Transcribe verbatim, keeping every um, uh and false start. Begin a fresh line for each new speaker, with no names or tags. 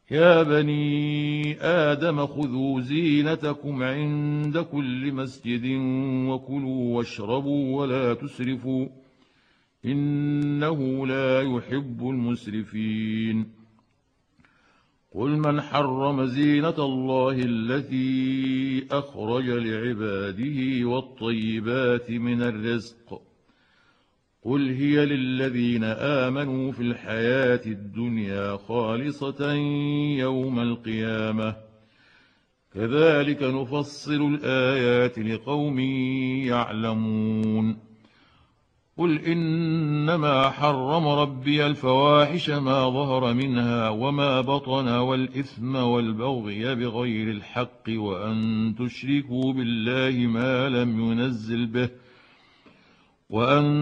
يا بني آدم خذوا زينتكم عند كل مسجد وكلوا واشربوا ولا تسرفوا إنه لا يحب المسرفين قل من حرم زينة الله التي أخرج لعباده والطيبات من الرزق قل هي للذين آمنوا في الحياة الدنيا خالصة يوم القيامة كذلك نفصل الآيات لقوم يعلمون قل إنما حرم ربي الفواحش ما ظهر منها وما بطن والإثم والبغي بغير الحق وأن تشركوا بالله ما لم ينزل به وأن